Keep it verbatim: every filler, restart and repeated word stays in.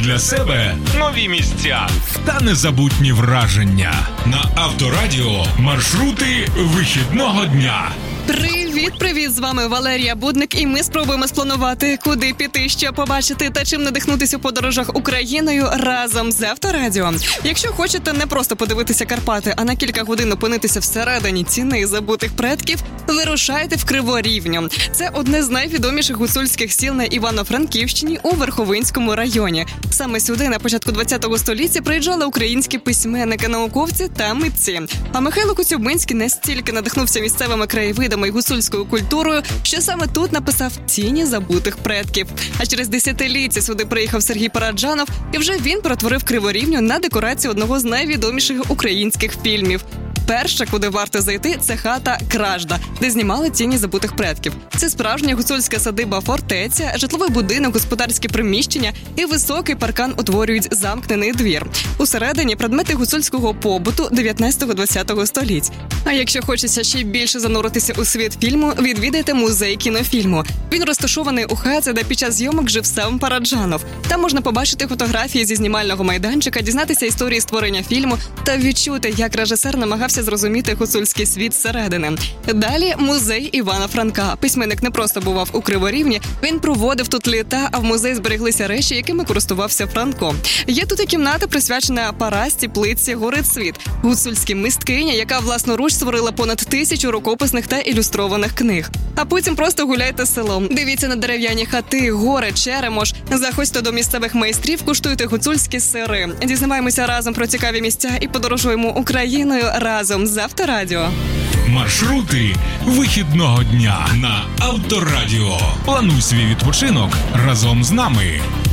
для себе нові місця та незабутні враження. На Авторадіо маршрути вихідного дня. Привіт-привіт! З вами Валерія Будник, і ми спробуємо спланувати, куди піти, що побачити та чим надихнутися у подорожах Україною разом з Авторадіо. Якщо хочете не просто подивитися Карпати, а на кілька годин опинитися всередині ціни забутих предків, вирушайте в Криворівню. Це одне з найвідоміших гуцульських сіл на Івано-Франківщині у Верховинському районі. Саме сюди на початку ХХ століття приїжджали українські письменники, науковці та митці. А Михайло Коцюбинський настільки надихнувся місцевими краєвидами і гуцульською культурою, що саме тут написав «Тіні забутих предків». А через десятиліття сюди приїхав Сергій Параджанов, і вже він перетворив Криворівню на декорацію одного з найвідоміших українських фільмів. Перша, куди варто зайти, це хата Кражда, де знімали «Тіні забутих предків». Це справжня гуцульська садиба-фортеця, житловий будинок, господарські приміщення і високий паркан утворюють замкнений двір. Усередині предмети гуцульського побуту дев'ятнадцятого-двадцятого століть. А якщо хочеться ще більше зануритися у світ фільму, відвідайте музей кінофільму. Він розташований у хаті, де під час зйомок жив сам Параджанов. Там можна побачити фотографії зі знімального майданчика, дізнатися історії створення фільму та відчути, як режисер намагався зрозуміти гуцульський світ зсередини. Далі музей Івана Франка. Письменник не просто бував у Криворівні, він проводив тут літа, а в музеї збереглися речі, якими користувався Франко. Є тут і кімната, присвячена Парасті Плитці Горицвіт, гуцульській мисткині, яка власноруч створила понад тисячу рукописних та ілюстрованих книг. А потім просто гуляйте селом. Дивіться на дерев'яні хати, гори, черемош. Заходьте до місцевих майстрів, куштуйте гуцульські сири. Дізнаваємося разом про цікаві місця і подорожуємо Україною разом з Авторадіо. Маршрути вихідного дня на Авторадіо. Плануй свій відпочинок разом з нами.